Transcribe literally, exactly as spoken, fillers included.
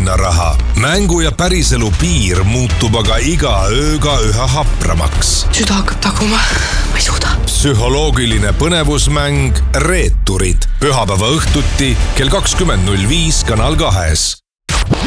auhinnaraha. Mängu ja päriselu piir muutub aga iga ööga üha hapramaks. Süda hakkab taguma, ma ei suuda. Psühholoogiline põnevusmäng Reeturid. Pühapäeva õhtuti kell kakskümmend null viis Kanal kahes.